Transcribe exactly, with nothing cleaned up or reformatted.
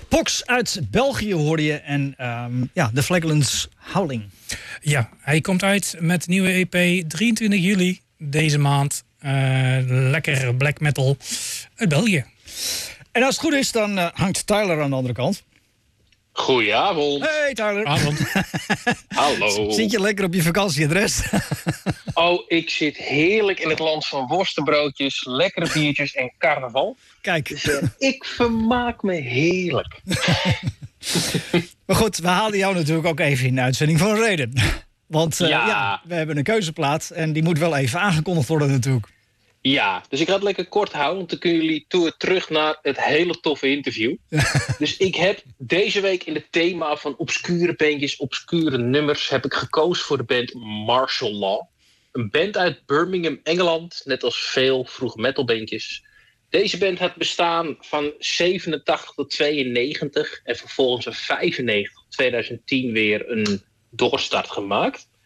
Pox uit België hoorde je en um, ja, The Flagelants Howling. Ja, hij komt uit met nieuwe E P drieëntwintig juli deze maand. Uh, lekker black metal uit België. En als het goed is, dan uh, hangt Tyler aan de andere kant. Goedenavond. Hey Tyler. Avond. Hallo. Zit je lekker op je vakantieadres? Oh, ik zit heerlijk in het land van worstenbroodjes, lekkere biertjes en carnaval. Kijk. Dus uh, ik vermaak me heerlijk. Maar goed, we halen jou natuurlijk ook even in de uitzending van een reden. Want uh, ja. ja, we hebben een keuzeplaat en die moet wel even aangekondigd worden natuurlijk. Ja, dus ik ga het lekker kort houden, want dan kunnen jullie toe terug naar het hele toffe interview. Dus ik heb deze week in het thema van obscure bandjes, obscure nummers, heb ik gekozen voor de band Martial Law. Een band uit Birmingham, Engeland, net als veel vroege metalbandjes. Deze band had bestaan van zevenentachtig tot tweeënnegentig en vervolgens in vijfennegentig tot tweeduizend tien weer een doorstart gemaakt.